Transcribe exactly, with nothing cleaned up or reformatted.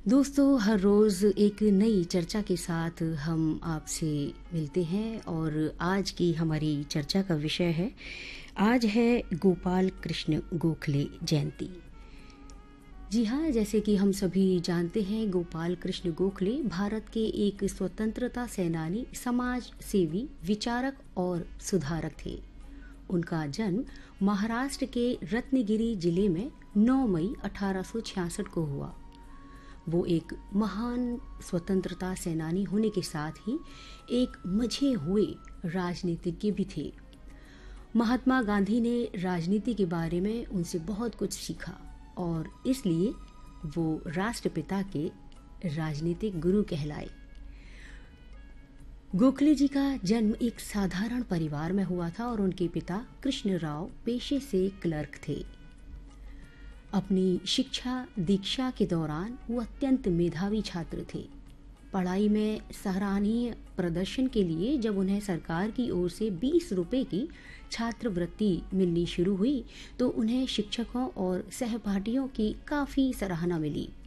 दोस्तों, हर रोज़ एक नई चर्चा के साथ हम आपसे मिलते हैं और आज की हमारी चर्चा का विषय है। आज है गोपाल कृष्ण गोखले जयंती। जी हाँ, जैसे कि हम सभी जानते हैं, गोपाल कृष्ण गोखले भारत के एक स्वतंत्रता सेनानी, समाज सेवी, विचारक और सुधारक थे। उनका जन्म महाराष्ट्र के रत्नगिरी जिले में नौ मई अठारह सौ छियासठ को हुआ। वो एक महान स्वतंत्रता सेनानी होने के साथ ही एक मझे हुए राजनीतिज्ञ भी थे। महात्मा गांधी ने राजनीति के बारे में उनसे बहुत कुछ सीखा और इसलिए वो राष्ट्रपिता के राजनीतिक गुरु कहलाए। गोखले जी का जन्म एक साधारण परिवार में हुआ था और उनके पिता कृष्णराव पेशे से क्लर्क थे। अपनी शिक्षा दीक्षा के दौरान वो अत्यंत मेधावी छात्र थे। पढ़ाई में सराहनीय प्रदर्शन के लिए जब उन्हें सरकार की ओर से बीस रुपए की छात्रवृत्ति मिलनी शुरू हुई तो उन्हें शिक्षकों और सहपाठियों की काफ़ी सराहना मिली।